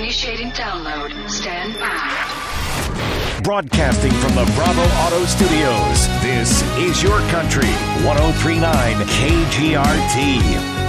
Initiating download. Stand by. Broadcasting from the Bravo Auto Studios, this is Your Country, 103.9 KGRT.